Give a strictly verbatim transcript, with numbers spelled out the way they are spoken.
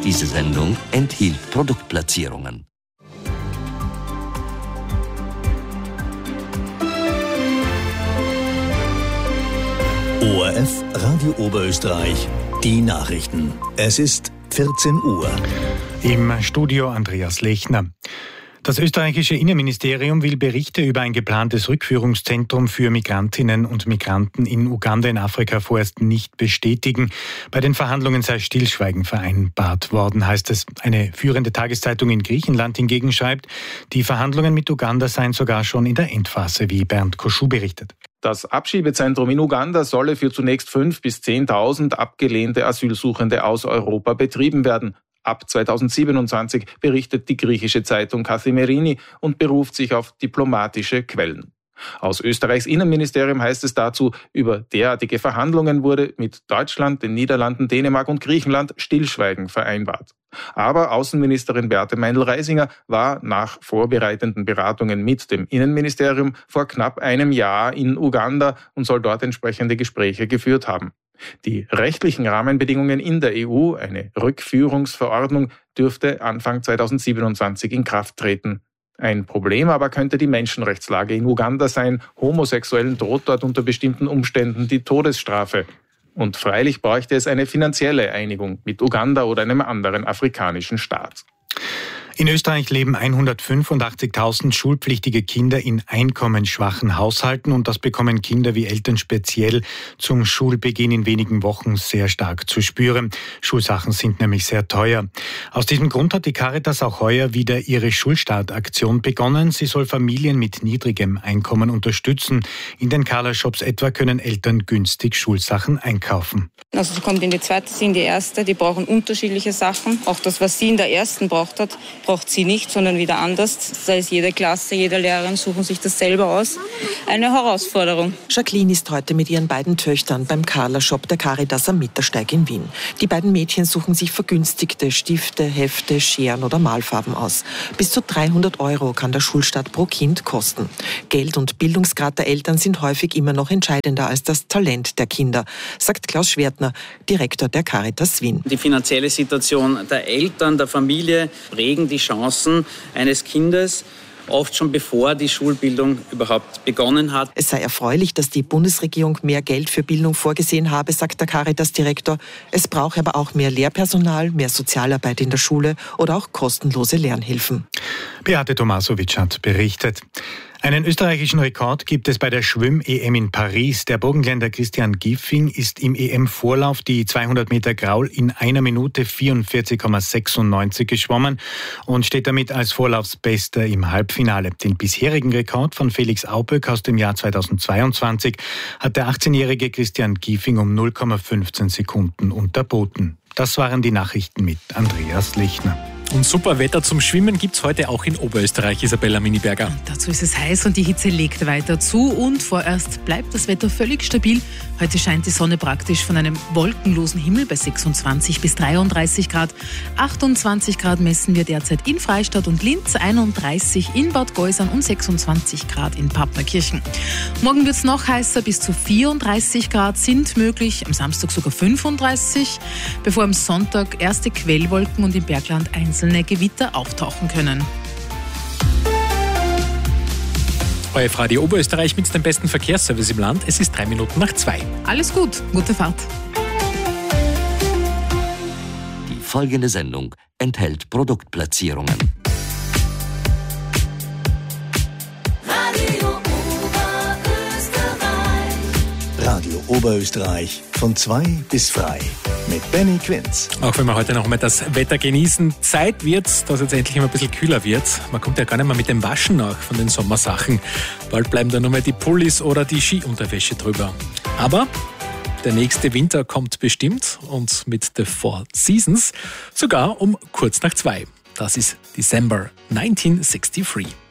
Diese Sendung enthielt Produktplatzierungen. O R F Radio Oberösterreich, die Nachrichten. Es ist vierzehn Uhr. Im Studio Andreas Lechner. Das österreichische Innenministerium will Berichte über ein geplantes Rückführungszentrum für Migrantinnen und Migranten in Uganda in Afrika vorerst nicht bestätigen. Bei den Verhandlungen sei Stillschweigen vereinbart worden, heißt es. Eine führende Tageszeitung in Griechenland hingegen schreibt, die Verhandlungen mit Uganda seien sogar schon in der Endphase, wie Bernd Koschuh berichtet. Das Abschiebezentrum in Uganda solle für zunächst fünftausend bis zehntausend abgelehnte Asylsuchende aus Europa betrieben werden. Ab zweitausendsiebenundzwanzig berichtet die griechische Zeitung Kathimerini und beruft sich auf diplomatische Quellen. Aus Österreichs Innenministerium heißt es dazu, über derartige Verhandlungen wurde mit Deutschland, den Niederlanden, Dänemark und Griechenland Stillschweigen vereinbart. Aber Außenministerin Beate Meindl-Reisinger war nach vorbereitenden Beratungen mit dem Innenministerium vor knapp einem Jahr in Uganda und soll dort entsprechende Gespräche geführt haben. Die rechtlichen Rahmenbedingungen in der E U, eine Rückführungsverordnung, dürfte Anfang zweitausendsiebenundzwanzig in Kraft treten. Ein Problem aber könnte die Menschenrechtslage in Uganda sein. Homosexuellen droht dort unter bestimmten Umständen die Todesstrafe. Und freilich bräuchte es eine finanzielle Einigung mit Uganda oder einem anderen afrikanischen Staat. In Österreich leben hundertfünfundachtzigtausend schulpflichtige Kinder in einkommensschwachen Haushalten und das bekommen Kinder wie Eltern speziell zum Schulbeginn in wenigen Wochen sehr stark zu spüren. Schulsachen sind nämlich sehr teuer. Aus diesem Grund hat die Caritas auch heuer wieder ihre Schulstartaktion begonnen. Sie soll Familien mit niedrigem Einkommen unterstützen. In den Carla-Shops etwa können Eltern günstig Schulsachen einkaufen. Also sie kommt in die zweite, sie in die erste, die brauchen unterschiedliche Sachen. Auch das, was sie in der ersten braucht hat, braucht sie nicht, sondern wieder anders. Das heißt, jede Klasse, jede Lehrerin suchen sich das selber aus. Eine Herausforderung. Jacqueline ist heute mit ihren beiden Töchtern beim Carla-Shop der Caritas am Mittersteig in Wien. Die beiden Mädchen suchen sich vergünstigte Stifte, Hefte, Scheren oder Malfarben aus. Bis zu dreihundert Euro kann der Schulstart pro Kind kosten. Geld und Bildungsgrad der Eltern sind häufig immer noch entscheidender als das Talent der Kinder, sagt Klaus Schwertner, Direktor der Caritas Wien. Die finanzielle Situation der Eltern, der Familie prägen die Chancen eines Kindes, oft schon bevor die Schulbildung überhaupt begonnen hat. Es sei erfreulich, dass die Bundesregierung mehr Geld für Bildung vorgesehen habe, sagt der Caritas-Direktor. Es brauche aber auch mehr Lehrpersonal, mehr Sozialarbeit in der Schule oder auch kostenlose Lernhilfen. Beate Tomasovic hat berichtet. Einen österreichischen Rekord gibt es bei der Schwimm-E M in Paris. Der Burgenländer Christian Giffing ist im E M-Vorlauf die zweihundert Meter Graul in einer Minute vierundvierzig Komma sechsundneunzig geschwommen und steht damit als Vorlaufsbester im Halbfinale. Den bisherigen Rekord von Felix Auböck aus dem Jahr zweitausendzweiundzwanzig hat der achtzehnjährige Christian Giffing um null Komma fünfzehn Sekunden unterboten. Das waren die Nachrichten mit Andreas Lechner. Und super Wetter zum Schwimmen gibt's heute auch in Oberösterreich, Isabella Miniberger. Und dazu ist es heiß und die Hitze legt weiter zu und vorerst bleibt das Wetter völlig stabil. Heute scheint die Sonne praktisch von einem wolkenlosen Himmel bei sechsundzwanzig bis dreiunddreißig Grad. achtundzwanzig Grad messen wir derzeit in Freistadt und Linz, einunddreißig in Bad Geusern und sechsundzwanzig Grad in Partnerkirchen. Morgen wird's noch heißer, bis zu vierunddreißig Grad sind möglich, am Samstag sogar fünfunddreißig, bevor am Sonntag erste Quellwolken und im Bergland einzelne Gewitter auftauchen können. O R F Radio Oberösterreich mit dem besten Verkehrsservice im Land. Es ist drei Minuten nach zwei. Alles gut, gute Fahrt. Die folgende Sendung enthält Produktplatzierungen. Radio Oberösterreich. Radio Oberösterreich von zwei bis frei. Mit Benny Quinz. Auch wenn wir heute noch mal das Wetter genießen, Zeit wird, dass es jetzt endlich immer ein bisschen kühler wird. Man kommt ja gar nicht mehr mit dem Waschen nach von den Sommersachen. Bald bleiben da nur mehr die Pullis oder die Skiunterwäsche drüber. Aber der nächste Winter kommt bestimmt und mit The Four Seasons sogar um kurz nach zwei. Das ist December neunzehnhundertdreiundsechzig.